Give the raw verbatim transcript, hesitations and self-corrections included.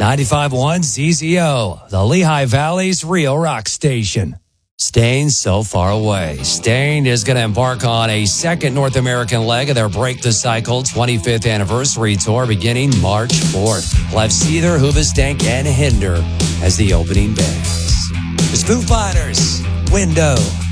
ninety-five point one Z Z O, the Lehigh Valley's real rock station. Staind So Far Away. Staind is going to embark on a second North American leg of their Break the Cycle twenty-fifth anniversary tour beginning March fourth. We'll have Seether, Hoobastank, and Hinder as the opening bands. There's Foo Fighters, Window.